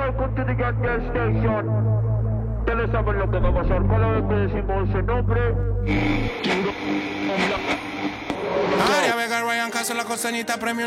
welcome to the Gang Girl Station. Ya lo saben lo que va a pasar cada vez que decimos ese nombre. María Vega, Ryan Castro, la costeñita premium.